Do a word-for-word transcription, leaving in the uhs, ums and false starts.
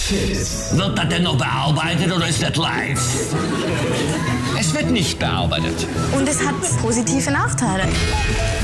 Fit. Wird das denn noch bearbeitet oder ist das live? Es wird nicht bearbeitet. Und es hat positive Nachteile.